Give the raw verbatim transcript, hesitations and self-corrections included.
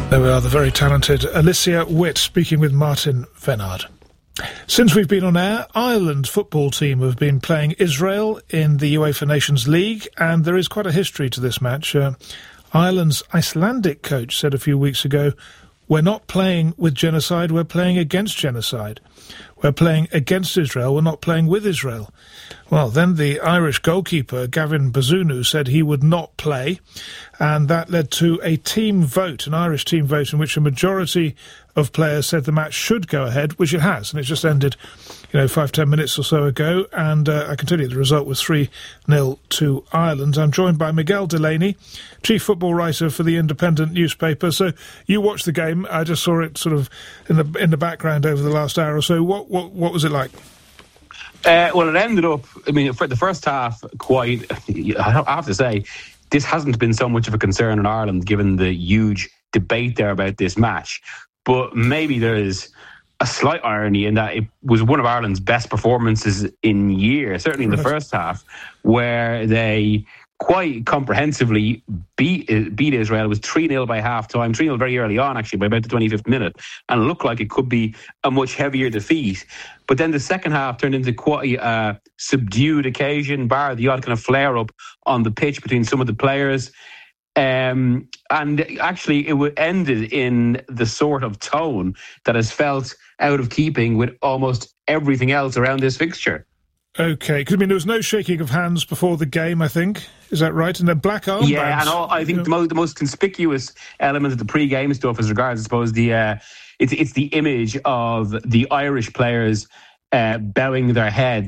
There we are, the very talented Alicia Witt speaking with Martin Vennard. Since we've been on air, Ireland football team have been playing Israel in the UEFA Nations League, and there is quite a history to this match. Uh, Ireland's Icelandic coach said a few weeks ago, "We're not playing with genocide, we're playing against genocide. We're playing against Israel, we're not playing with Israel." Well, then the Irish goalkeeper, Gavin Bazunu, said he would not play, and that led to a team vote, an Irish team vote, in which a majority of players said the match should go ahead, which it has, and it's just ended, you know, five, ten minutes or so ago, and uh, I can tell you the result was three nil to Ireland. I'm joined by Miguel Delaney, chief football writer for the Independent newspaper. So you watched the game. I just saw it sort of in the in the background over the last hour or so. What what what was it like? Uh, well, it ended up, I mean, for the first half, quite, I have to say, this hasn't been so much of a concern in Ireland, given the huge debate there about this match. But maybe there is a slight irony in that it was one of Ireland's best performances in years, certainly in the first half, where they quite comprehensively beat beat Israel. It was three nil by half-time, three nil very early on, actually, by about the twenty-fifth minute, and it looked like it could be a much heavier defeat. But then the second half turned into quite a uh, subdued occasion, bar the odd kind of flare-up on the pitch between some of the players. Um, and actually, it ended in the sort of tone that has felt out of keeping with almost everything else around this fixture. Okay, because I mean, there was no shaking of hands before the game, I think. Is that right? And then black armbands. Yeah, and all, I think the, most, the most conspicuous element of the pre-game stuff, as regards, I suppose, the uh, it's it's the image of the Irish players uh, bowing their heads